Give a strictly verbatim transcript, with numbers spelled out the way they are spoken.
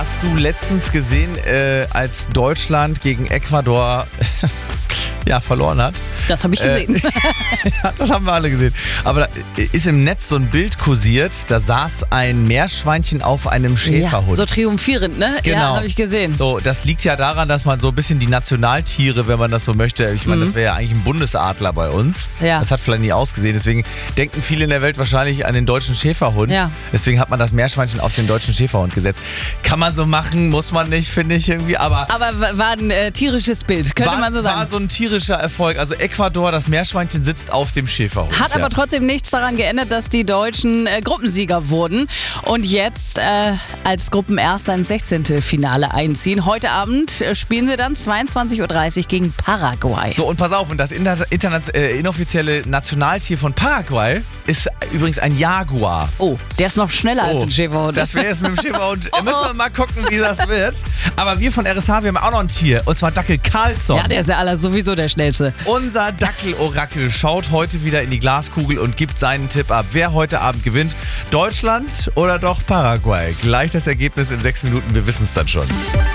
Hast du letztens gesehen, äh, als Deutschland gegen Ecuador ja, verloren hat? Das habe ich gesehen. Äh, ja, das haben wir alle gesehen. Aber da ist im Netz so ein Bild kursiert, da saß ein Meerschweinchen auf einem Schäferhund. Ja, so triumphierend, ne? Genau. Ja, habe ich gesehen. So, das liegt ja daran, dass man so ein bisschen die Nationaltiere, wenn man das so möchte, ich meine, Mhm. das wäre ja eigentlich ein Bundesadler bei uns. Ja. Das hat vielleicht nie ausgesehen. Deswegen denken viele in der Welt wahrscheinlich an den deutschen Schäferhund. Ja. Deswegen hat man das Meerschweinchen auf den deutschen Schäferhund gesetzt. Kann man so machen, muss man nicht, finde ich irgendwie. Aber, Aber w- war ein äh, tierisches Bild, könnte war, man so sagen. war so ein tierischer Erfolg. Also Ecuador, das Meerschweinchen sitzt auf dem Schäferhund. Hat ja. aber trotzdem nichts daran geändert, dass die Deutschen äh, Gruppensieger wurden und jetzt äh, als Gruppenerster ins sechzehnte Finale einziehen. Heute Abend äh, spielen sie dann zweiundzwanzig Uhr dreißig gegen Paraguay. So, und pass auf, und das inter- interna- äh, inoffizielle Nationaltier von Paraguay ist übrigens ein Jaguar. Oh, der ist noch schneller als ein Schäferhund. Das wäre jetzt mit dem Schäferhund. Müssen wir mal gucken, wie das wird. Aber wir von R S H, wir haben auch noch ein Tier. Und zwar Dackel Carlsson. Ja, der ist ja aller sowieso der Schnellste. Unser Dackel-Orakel schaut heute wieder in die Glaskugel und gibt seinen Tipp ab. Wer heute Abend gewinnt? Deutschland oder doch Paraguay? Gleich das Ergebnis in sechs Minuten, wir wissen es dann schon.